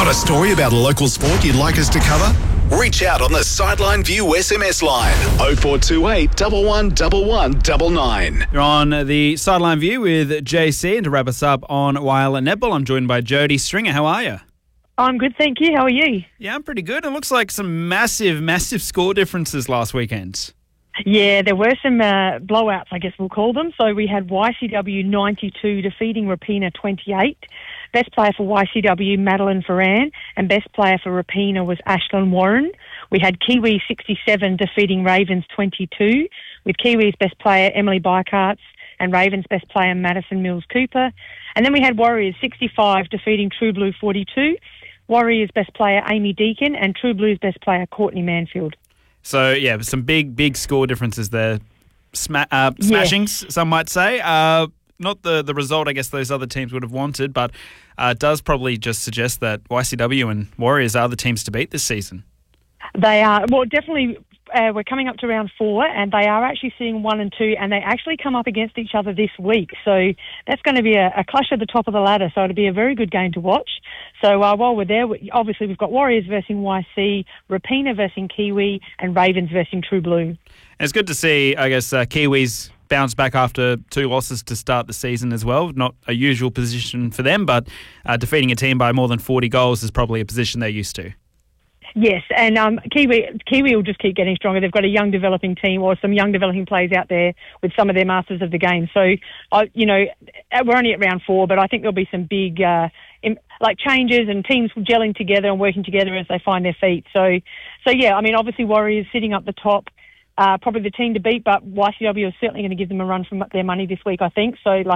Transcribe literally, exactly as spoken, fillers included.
Got a story about a local sport you'd like us to cover? Reach out on the Sideline View S M S line oh four two eight, one one one one nine nine. You're on the Sideline View with J C, and to wrap us up on Whyalla Netball, I'm joined by Jodie Stringer. How are you? I'm good, thank you. How are you? Yeah, I'm pretty good. It looks like some massive, massive score differences last weekend. Yeah, there were some uh, blowouts, I guess we'll call them. So we had Y C W ninety-two defeating Rapina twenty-eight. Best player for Y C W, Madeline Ferran, and best player for Rapina was Ashlyn Warren. We had Kiwi sixty-seven defeating Ravens twenty-two, with Kiwi's best player, Emily Bykarts, and Ravens' best player, Madison Mills Cooper. And then we had Warriors sixty-five defeating True Blue forty-two, Warriors' best player, Amy Deacon, and True Blue's best player, Courtney Manfield. So, yeah, some big, big score differences there. Sma- uh, smashings, yeah. Some might say. Uh, not the, the result, I guess, those other teams would have wanted, but uh, does probably just suggest that Y C W and Warriors are the teams to beat this season. They are. Well, definitely, uh, we're coming up to round four, and they are actually seeing one and two, and they actually come up against each other this week. So that's going to be a, a clash at the top of the ladder, so it'll be a very good game to watch. So uh, while we're there, we, obviously we've got Warriors versus Y C, Rapina versus Kiwi, and Ravens versus True Blue. And it's good to see, I guess, uh, Kiwis bounce back after two losses to start the season as well. Not a usual position for them, but uh, defeating a team by more than forty goals is probably a position they're used to. Yes, and um, Kiwi Kiwi will just keep getting stronger. They've got a young developing team, or some young developing players out there with some of their masters of the game. So, uh, you know, we're only at round four, but I think there'll be some big uh, in, like changes and teams gelling together and working together as they find their feet. So, so yeah, I mean, obviously Warriors sitting up the top, uh, probably the team to beat, but Y C W is certainly going to give them a run for their money this week, I think. So, like.